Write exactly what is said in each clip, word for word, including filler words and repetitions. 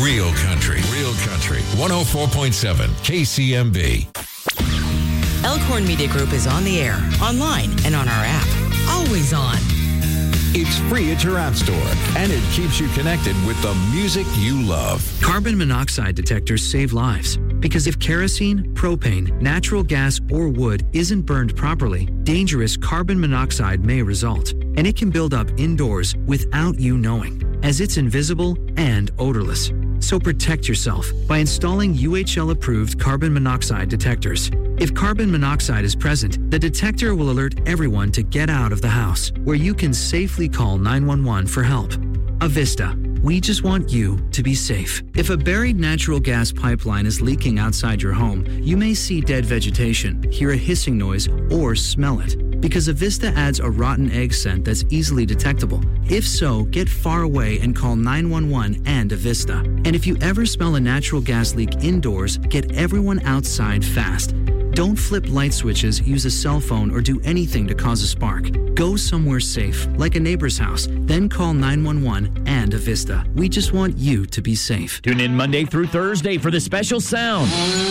Real country. Real country. one oh four point seven K C M B. Elkhorn Media Group is on the air, online, and on our app. Always on. It's free at your app store, and it keeps you connected with the music you love. Carbon monoxide detectors save lives because if kerosene, propane, natural gas, or wood isn't burned properly, dangerous carbon monoxide may result, and it can build up indoors without you knowing, as it's invisible and odorless. So protect yourself by installing U H L-approved carbon monoxide detectors. If carbon monoxide is present, the detector will alert everyone to get out of the house, where you can safely call nine one one for help. Avista, we just want you to be safe. If a buried natural gas pipeline is leaking outside your home, you may see dead vegetation, hear a hissing noise, or smell it, because Avista adds a rotten egg scent that's easily detectable. If so, get far away and call nine one one and Avista. And if you ever smell a natural gas leak indoors, get everyone outside fast. Don't flip light switches, use a cell phone, or do anything to cause a spark. Go somewhere safe, like a neighbor's house, then call nine one one and Avista. We just want you to be safe. Tune in Monday through Thursday for the special sound.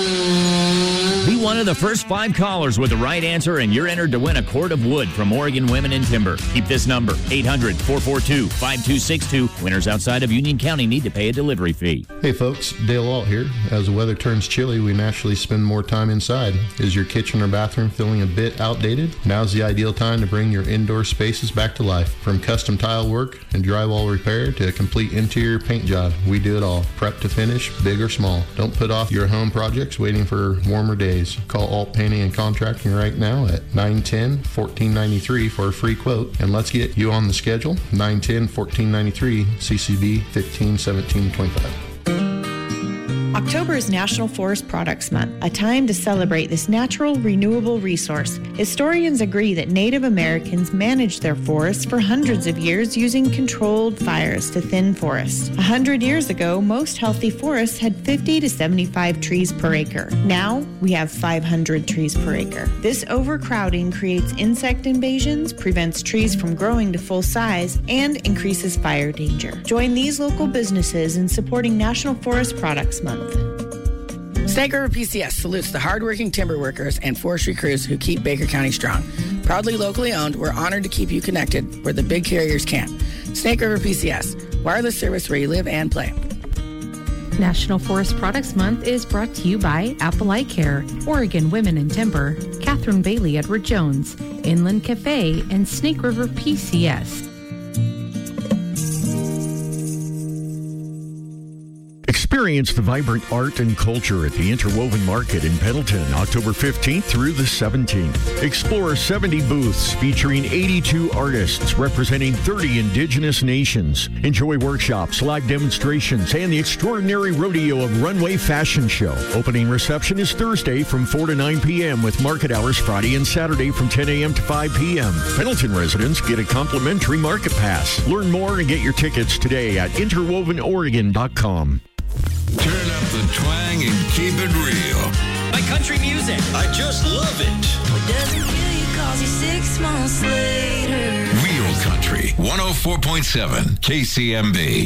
Be one of the first five callers with the right answer, and you're entered to win a cord of wood from Oregon Women in Timber. Keep this number, eight hundred, four four two, five two six two. Winners outside of Union County need to pay a delivery fee. Hey folks, Dale Alt here. As the weather turns chilly, we naturally spend more time inside. Is your kitchen or bathroom feeling a bit outdated? Now's the ideal time to bring your indoor spaces back to life. From custom tile work and drywall repair to a complete interior paint job, we do it all. Prep to finish, big or small. Don't put off your home projects waiting for warmer days. Call Alt Painting and Contracting right now at nine one zero, one four nine three for a free quote, and let's get you on the schedule. nine one zero, one four nine three, C C B fifteen seventeen twenty-five. October is National Forest Products Month, a time to celebrate this natural, renewable resource. Historians agree that Native Americans managed their forests for hundreds of years using controlled fires to thin forests. A hundred years ago, most healthy forests had fifty to seventy-five trees per acre. Now, we have five hundred trees per acre. This overcrowding creates insect invasions, prevents trees from growing to full size, and increases fire danger. Join these local businesses in supporting National Forest Products Month. Snake River P C S salutes the hardworking timber workers and forestry crews who keep Baker County strong. Proudly locally owned, we're honored to keep you connected where the big carriers can't. Snake River P C S, wireless service where you live and play. National Forest Products Month is brought to you by Apple Eye Care, Oregon Women in Timber, Catherine Bailey Edward Jones, Inland Cafe, and Snake River P C S. Experience the vibrant art and culture at the Interwoven Market in Pendleton, October fifteenth through the seventeenth. Explore seventy booths featuring eighty-two artists representing thirty indigenous nations. Enjoy workshops, live demonstrations, and the extraordinary rodeo of Runway Fashion Show. Opening reception is Thursday from four to nine p.m. with market hours Friday and Saturday from ten a.m. to five p.m. Pendleton residents get a complimentary market pass. Learn more and get your tickets today at interwoven oregon dot com. Turn up the twang and keep it real. My country music. I just love it. What doesn't kill you calls you six months later. Real country. one oh four point seven K C M B.